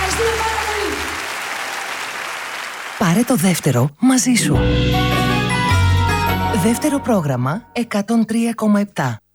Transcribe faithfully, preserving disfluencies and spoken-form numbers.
Ευχαριστούμε πάρα πολύ. Πάρε το δεύτερο μαζί σου. Δεύτερο πρόγραμμα εκατόν τρία κόμμα επτά.